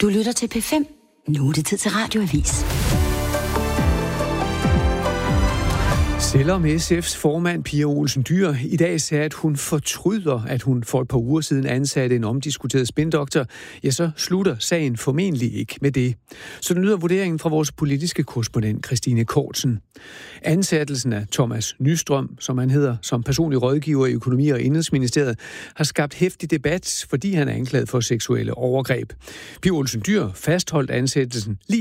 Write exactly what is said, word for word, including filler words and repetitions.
Du lytter til P fem. Nu er det tid til Radioavis. Selvom S F's formand Pia Olsen Dyhr i dag sagde, at hun fortryder, at hun for et par uger siden ansatte en omdiskuteret spindoktor, ja, så slutter sagen formentlig ikke med det. Så den lyder vurderingen fra vores politiske korrespondent Christine Kortsen. Ansættelsen af Thomas Nystrøm, som han hedder, som personlig rådgiver i Økonomi- og Indenrigsministeriet, har skabt heftig debat, fordi han er anklaget for seksuelle overgreb. Pia Olsen Dyhr fastholdt ansættelsen lige